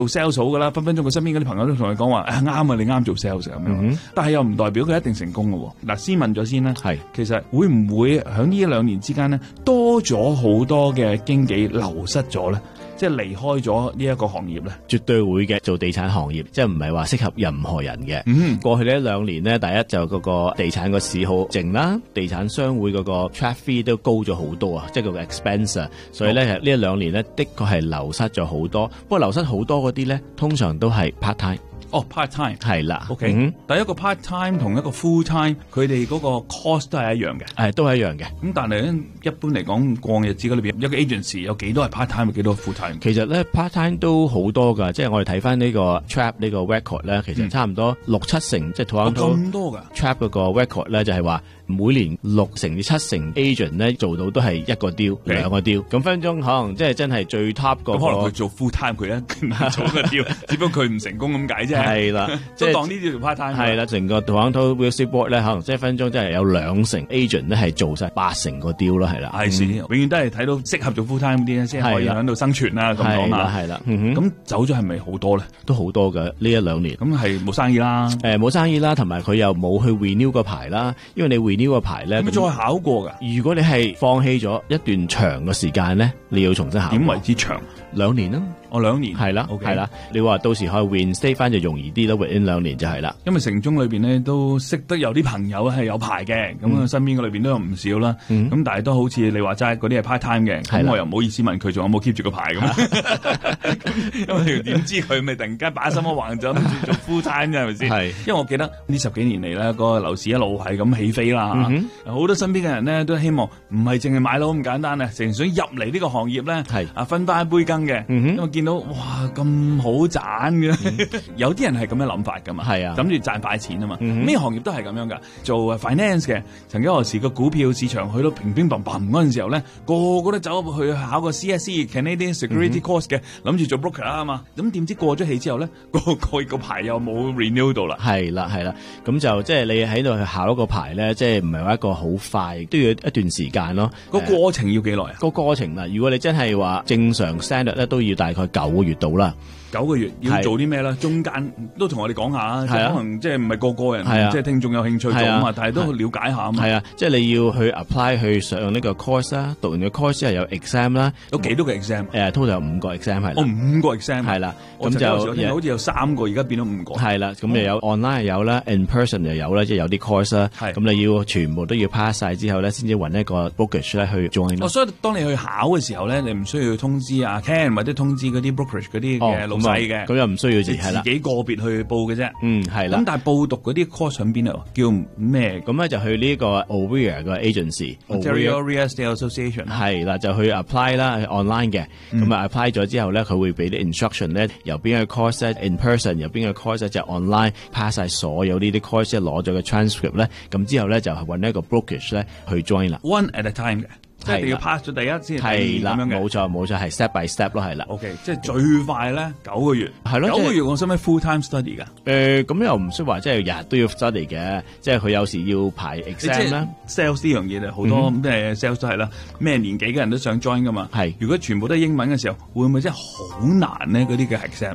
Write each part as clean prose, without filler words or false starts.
做 sales 好噶啦，分分鐘佢身邊嗰啲朋友都同佢講話啱啊，你啱做 sales 咁樣。但係又唔代表佢一定成功嘅。嗱，先問咗先啦，其實會唔會喺呢1-2年之間咧多咗好多嘅經紀流失咗咧？即係離開咗呢一個行業咧？ 絕對會嘅。做地產行業即係唔係話適合任何人嘅。過去呢1-2年咧，第一就嗰個地產個市好靜啦，地產商會嗰個 trap fee 都高咗好多啊，即係個 expense。所以咧呢1-2年咧的確係流失咗好多。不過流失好多嗰啲咧，通常都係 part time。 part time 係啦。 OK，第一個 part time 同一個 full time， 佢哋嗰個 cost 都係一樣嘅。 都係一樣嘅。 咁但係一般嚟講，過往日子嗰裏邊一個 agency 有幾多係 part time， 幾多 full time？ 其實咧 part time 都好多㗎，即係我哋睇翻呢個 trap 呢個 record 咧，其實差唔多6-7成，即係 Toronto 咁多㗎 trap 嗰個 record 咧，就係話每年6成至7成 agent 咧做到都係一個 deal、2個 deal。咁分鐘可能即係真係最 top 個。 可能佢做 full time 佢咧做個 deal， 只不過佢唔成功咁解啫。 係啦， 即係當呢啲叫 part time。 係啦，成個 Toronto Real Estate Board 咧，可能即係分鐘真係有2成 agent 咧係做晒8成個 deal 咯，係啦。 永遠都係睇到適合做 full time 嗰啲咧，先可以喺度生存啦。咁講啦， 係啦。 咁走咗係咪好多咧？ 都好多㗎呢1-2年。 咁係冇生意啦。 冇生意啦，同埋佢又冇去 renew 個牌啦，因為你 renew 個牌咧。 再考過㗎？ 如果你係放棄咗一段長嘅時間咧，你要重新考。 點為之長 ？2年啦。 2年係啦，係啦。你話到時可以 reinstate 翻就容易啲咯 ，within 2年就係啦。 因為城中裏邊咧都識得有啲朋友係有牌嘅，咁身邊嘅裏邊都有唔少啦。咁但係都好似你話齋嗰啲係 part time 嘅，咁我又唔好意思問佢仲有冇 keep 住個牌咁。因為點知佢咪突然間把心一橫就諗住做 full time 啫，係咪先？係。因為我記得呢10幾年嚟咧，個樓市一路係咁起飛啦。好多身邊嘅人咧都希望唔係淨係買樓咁簡單啊，成想入嚟呢個行業咧，分翻一杯羹嘅。因為見到哇咁好賺嘅，有啲人係咁樣諗法噶嘛，諗住賺快錢啊嘛。咩行業都係咁樣噶，做 finance 嘅，曾經何時個股票市場去到乒乒乓乓嗰陣時候咧，個個都走去考個 CSE Canadian Security Course 嘅，諗住做 broker 啊嘛。咁點知過咗氣之後咧，個牌又冇 renew 到啦。係啦， 咁就即係你喺度去考一個牌咧，即係唔係話一個好快，都要一段時間咯。 個過程要幾耐啊？ 個過程啦，如果你真係話正常 standard 咧，都要大概9個月到啦。 9個月要做啲咩咧？中間都同我哋講下，可能即係唔係個人，即係聽眾有興趣做啊嘛，但係都去了解下啊嘛。 係啊，即係你要去 apply 去上呢個 course 啦，讀完個 course 係有 exam 啦。 有幾多個 exam？ total 有5個 exam 係啦。 5個 exam 係啦， 咁就好似有3個，而家變咗5個。 係啦，咁又有 online 有啦 ，in person 又有啦，即係有啲 course 啦。咁你要全部都要 pass 晒之後咧，先至揾一個 brokerage 咧去 join。 所以當你去考嘅時候咧，你唔需要通知阿 Ken 或者通知嗰啲 brokerage 嗰啲嘅老細嘅。 咁又唔需要自己個別去報嘅啫。 係啦。 咁但係報讀嗰啲 course 喺邊度？叫咩？ 咁咧就去呢個 OREA 個 agency。Ontario Real Estate Association。 係啦，就去 apply 啦 ，online 嘅。咁啊 apply 咗之後咧，佢會俾啲 instruction 咧，由邊個 course 咧 in person， 由邊個 course 咧就 online pass 晒所有呢啲 course 攞咗個 transcript 咧，咁之後咧就揾一個 brokerage 咧去 join 啦。 One at a time 嘅。即係一定要 pass 咗第一先係咁樣嘅。 冇錯，係 step by step 咯，係啦。 OK， 即係最快咧9個月。係咯，9個月我使唔使 full time study 㗎？ 咁又唔需要話即係日日都要 study 嘅，即係佢有時要排 exam 啦。 sales 呢樣嘢咧，好多咩 sales 都係啦，咩年紀嘅人都想 join 㗎嘛。係，如果全部都係英文嘅時候，會唔會真係好難咧？嗰啲嘅 exam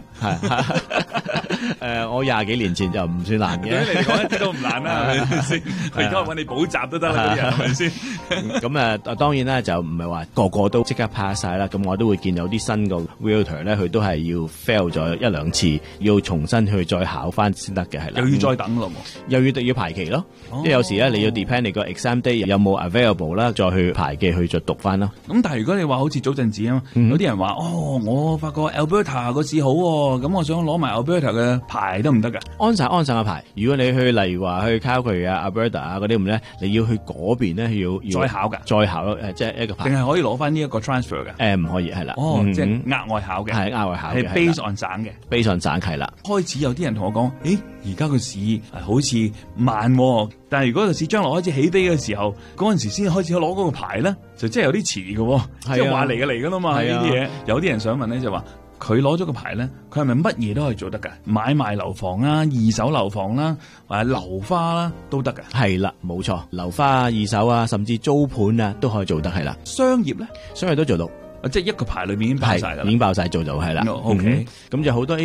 我20幾年前就唔算難嘅。 對你嚟講一啲都唔難啦，係咪先？佢而家揾你補習都得啦，嗰啲人係咪先？ 咁當然啦，就唔係話個個都即刻 pass 晒啦。咁我都會見有啲新個 realtor 咧，佢都係要 fail 咗1-2次，要重新去再考翻先得嘅，係啦。又要再等咯，又要排期咯。因為有時咧，你要 depend 你個 exam day 有冇 available 啦，再去排期去再讀翻咯。 咁但係如果你話好似早陣子啊，有啲人話我發覺 Alberta 個市好喎，咁我想攞埋 Alberta 嘅牌得唔得㗎？ 安省嘅牌，如果你去例如話去 Calgary 啊、Alberta 啊嗰啲咁咧，你要去嗰邊咧要再考㗎， 再考即係一個牌。 定係可以攞翻呢一個 transfer 嘅？唔可以係啦。 即係額外考嘅。係額外考嘅。係 based on 省嘅。 based on 省係啦。 開始有啲人同我講，而家個市好似慢喎，但係如果個市將來開始起飛嘅時候，嗰陣時先開始攞嗰個牌咧，就真係有啲遲嘅，即係話嚟㗎啦嘛。呢啲嘢有啲人想問咧，就話佢攞咗個牌咧，佢係咪乜嘢都可以做得㗎？買賣樓房啦、二手樓房啦，或者樓花啦都得㗎？係啦，冇錯，樓花啊、二手啊，甚至租盤啊都可以做得係啦。商業咧，商業都做到。 即係一個牌裏面已經爆晒㗎啦， 已經爆晒做就係啦。 OK， 咁就好多